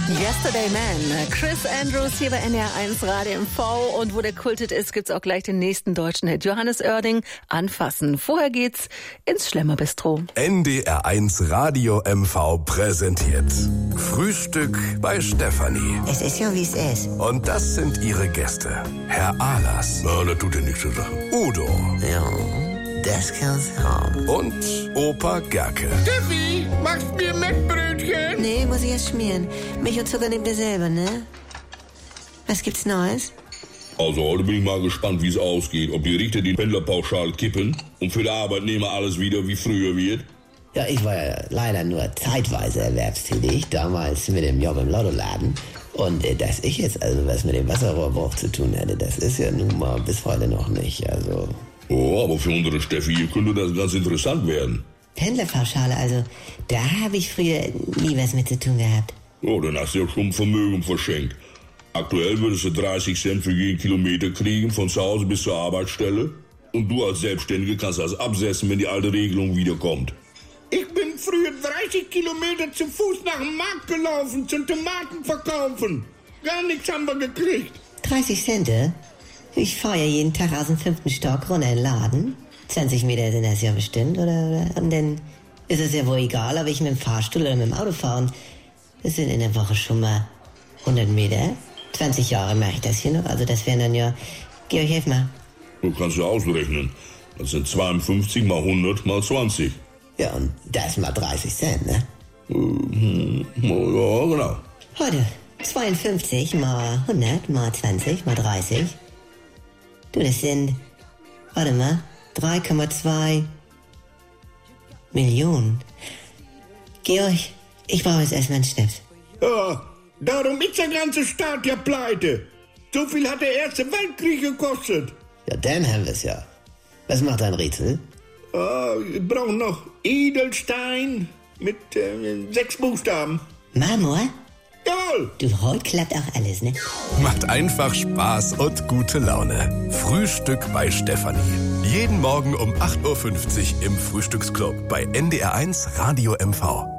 Yesterday Man, Chris Andrews hier bei NDR1 Radio MV, und wo der Kulthit ist, gibt's auch gleich den nächsten deutschen Hit. Johannes Oerding, Anfassen. Vorher geht's ins Schlemmerbistro. NDR1 Radio MV präsentiert Frühstück bei Stefanie. Es ist ja, wie es ist. Und das sind ihre Gäste. Herr Ahlers. Na, das tut ja nichts zur Sache. Udo. Ja, das kann's haben. Und Opa Gerke. Steffi, machst mir Mettbrötchen? Nee, muss ich erst schmieren. Milch und Zucker nehmt ihr selber, ne? Was gibt's Neues? Also heute bin ich mal gespannt, wie es ausgeht. Ob die Richter die Pendlerpauschale kippen und für die Arbeitnehmer alles wieder wie früher wird. Ja, ich war ja leider nur zeitweise erwerbstätig, damals mit dem Job im Lottoladen. Und dass ich jetzt also was mit dem Wasserrohrbruch zu tun hätte, das ist ja nun mal bis heute noch nicht, also... Oh, aber für unsere Steffi hier könnte das ganz interessant werden. Pendlerpauschale, also, da habe ich früher nie was mit zu tun gehabt. Oh, dann hast du ja schon Vermögen verschenkt. Aktuell würdest du 30 Cent für jeden Kilometer kriegen, von zu Hause bis zur Arbeitsstelle. Und du als Selbstständige kannst das absetzen, wenn die alte Regelung wiederkommt. Ich bin früher 30 Kilometer zu Fuß nach dem Markt gelaufen, zum Tomaten verkaufen. Gar nichts haben wir gekriegt. 30 Cent? Ich fahre ja jeden Tag aus dem 5. Stock runter in den Laden. 20 Meter sind das ja bestimmt, oder? Und dann ist es ja wohl egal, ob ich mit dem Fahrstuhl oder mit dem Auto fahre. Und das sind in der Woche schon mal 100 Meter. 20 Jahre mache ich das hier noch, also das wären dann ja... Georg, hilf mal. Du kannst ja ausrechnen. Das sind 52 mal 100 mal 20. Ja, und das mal 30 Cent, ne? Ja, genau. Heute 52 mal 100 mal 20 mal 30. Du, das sind... Warte mal... 3,2 Millionen. Georg, ich brauche jetzt erstmal einen Schnips. Ja, darum ist der ganze Staat ja pleite. So viel hat der Erste Weltkrieg gekostet. Ja, dann haben wir's ja. Was macht dein Rätsel? Wir brauchen noch Edelstein mit 6 Buchstaben. Marmor? Jawohl. Du, heute klappt auch alles, ne? Macht einfach Spaß und gute Laune. Frühstück bei Stefanie. Jeden Morgen um 8.50 Uhr im Frühstücksclub bei NDR1 Radio MV.